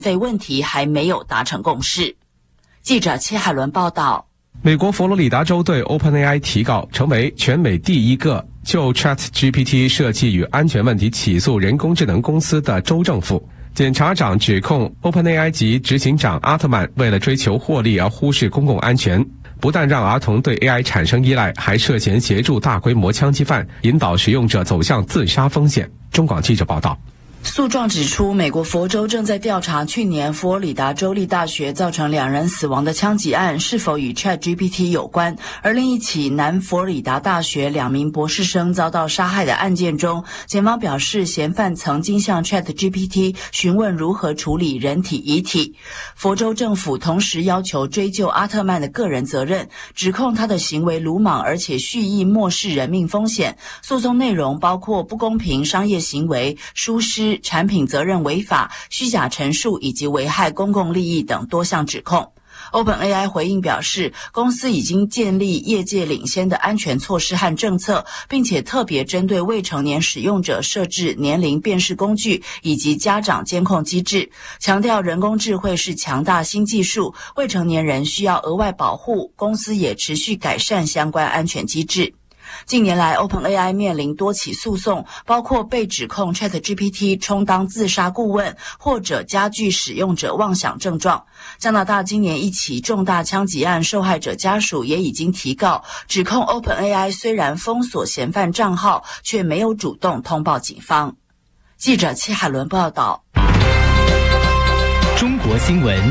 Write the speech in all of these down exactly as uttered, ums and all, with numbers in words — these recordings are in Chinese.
费问题还没有达成共识。记者戚海伦报道。 美国佛罗里达州对 OpenAI 提告，成为全美第一个就 ChatGPT 设计与安全问题起诉人工智能公司的州政府。检察长指控 OpenAI 及执行长阿特曼为了追求获利而忽视公共安全，不但让儿童对 A I 产生依赖，还涉嫌协助大规模枪击犯，引导使用者走向自杀风险。中广记者报道。 诉状指出，美国佛州正在调查去年佛罗里达州立大学造成两人死亡的枪击案是否与 ChatGPT 有关，而另一起南佛罗里达大学两名博士生遭到杀害的案件中，检方表示嫌犯曾经向 ChatGPT 询问如何处理人体遗体。佛州政府同时要求追究阿特曼的个人责任，指控他的行为鲁莽而且蓄意漠视人命风险。诉讼内容包括不公平商业行为、疏失、产品责任违法、虚假陈述以及危害公共利益等多项指控。OpenAI 回应表示，公司已经建立业界领先的安全措施和政策，并且特别针对未成年使用者设置年龄辨识工具以及家长监控机制，强调人工智慧是强大新技术，未成年人需要额外保护，公司也持续改善相关安全机制。近年来 OpenAI 面临多起诉讼，包括被指控 ChatGPT 充当自杀顾问，或者加剧使用者妄想症状。加拿大今年一起重大枪击案受害者家属也已经提告，指控 OpenAI 虽然封锁嫌犯账号，却没有主动通报警方。记者戚海伦报道。 中国新闻。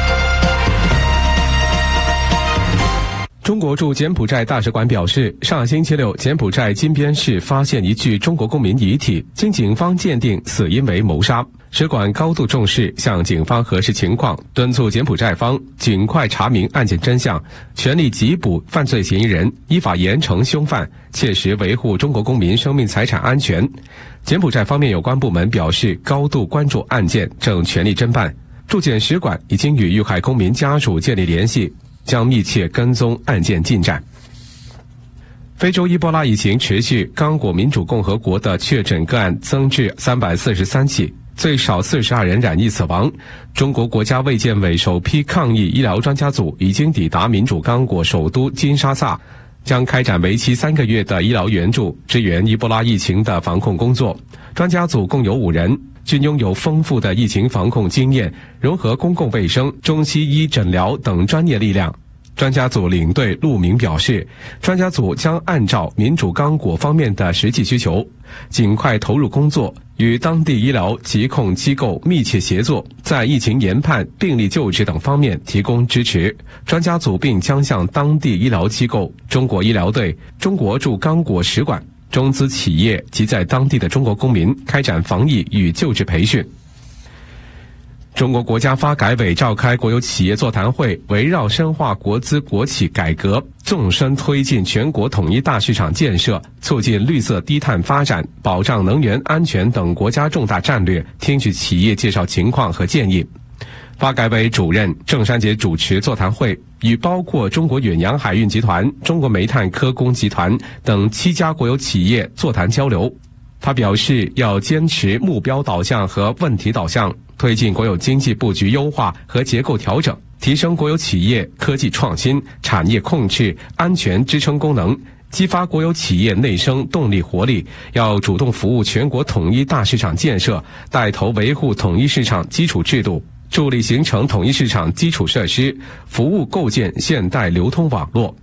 中国驻柬埔寨大使馆表示，上星期六，柬埔寨金边市发现一具中国公民遗体，经警方鉴定，死因为谋杀。使馆高度重视，向警方核实情况，敦促柬埔寨方尽快查明案件真相，全力缉捕犯罪嫌疑人，依法严惩凶犯，切实维护中国公民生命财产安全。柬埔寨方面有关部门表示，高度关注案件，正全力侦办。驻柬使馆已经与遇害公民家属建立联系，将密切跟踪案件进展。非洲伊波拉疫情持续，刚果民主共和国的确诊个案增至三百四十三起，最少四十二人染疫死亡。中国国家卫健委首批抗疫医疗专家组已经抵达民主刚果首都金沙萨，将开展为期三个月的医疗援助，支援伊波拉疫情的防控工作。专家组共有五人，均拥有丰富的疫情防控经验，融合公共卫生、中西医诊疗等专业力量。专家组领队陆明表示，专家组将按照民主刚果方面的实际需求，尽快投入工作，与当地医疗疾控机构密切协作，在疫情研判、病例救治等方面提供支持。专家组并将向当地医疗机构、中国医疗队、中国驻刚果使馆、中资企业及在当地的中国公民开展防疫与救治培训。中国国家发改委召开国有企业座谈会，围绕深化国资国企改革，纵深推进全国统一大市场建设，促进绿色低碳发展，保障能源安全等国家重大战略，听取企业介绍情况和建议。发改委主任郑山杰主持座谈会，与包括中国远洋海运集团、中国煤炭科工集团等七家国有企业座谈交流。他表示，要坚持目标导向和问题导向，推进国有经济布局优化和结构调整，提升国有企业科技创新、产业控制、安全支撑功能，激发国有企业内生动力活力，要主动服务全国统一大市场建设，带头维护统一市场基础制度，助力形成统一市场基础设施，服务构建现代流通网络。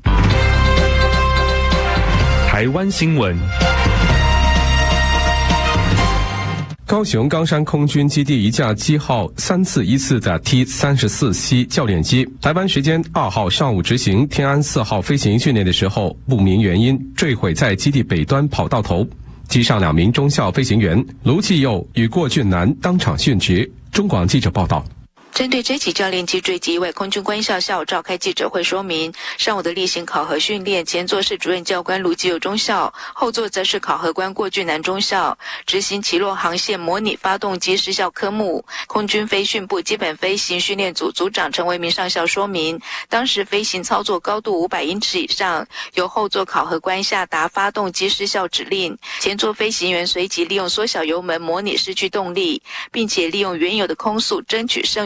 台湾新闻。 高雄冈山空军基地一架机号三次一次的 T 三十四 C 教练机，台湾时间二号上午执行天安四号飞行训练的时候，不明原因坠毁在基地北端跑道头，机上两名中校飞行员卢继佑与郭俊南当场殉职。中广记者报道。 针对这起教练机坠机意外，空军官校下午召开记者会说明，上午的例行考核训练，前座是主任教官卢继友中校，后座则是考核官郭俊南中校，执行起落航线模拟发动机失效科目。空军飞训部基本飞行训练组组长陈维明上校说明，当时飞行操作高度五百英尺以上，由后座考核官下达发动机失效指令，前座飞行员随即利用缩小油门模拟失去动力，并且利用原有的空速争取剩